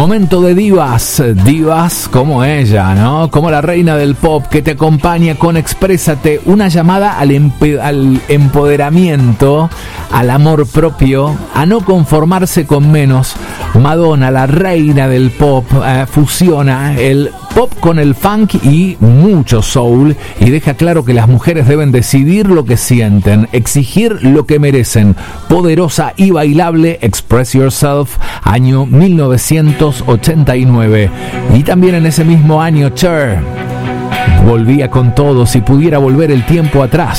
Momento de divas, divas como ella, ¿no? Como la reina del pop que te acompaña con Exprésate, una llamada al empoderamiento, al amor propio, a no conformarse con menos. Madonna, la reina del pop, fusiona el pop con el funk y mucho soul y deja claro que las mujeres deben decidir lo que sienten, exigir lo que merecen. Poderosa y bailable, Express Yourself, año 1989. Y también en ese mismo año, Cher volvía con todo. Si pudiera volver el tiempo atrás,